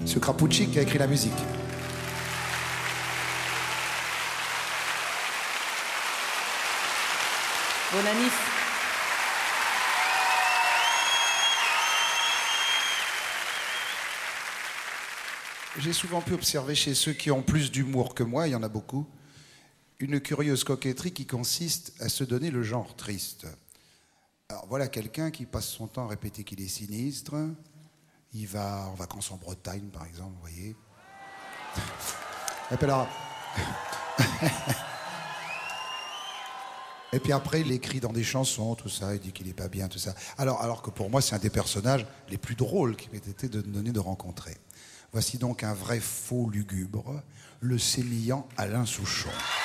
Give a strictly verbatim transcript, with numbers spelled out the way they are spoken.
C'est Crapucci qui a écrit la musique. Bon anniversaire. J'ai souvent pu observer chez ceux qui ont plus d'humour que moi, il y en a beaucoup, une curieuse coquetterie qui consiste à se donner le genre triste. Alors voilà quelqu'un qui passe son temps à répéter qu'il est sinistre. Il va en vacances en Bretagne, par exemple, vous voyez. Et puis, alors... Et puis après, il écrit dans des chansons, tout ça, il dit qu'il n'est pas bien, tout ça. Alors, alors que pour moi, c'est un des personnages les plus drôles qui m'ait été donné de rencontrer. Voici donc un vrai faux lugubre, le sémillant Alain Souchon.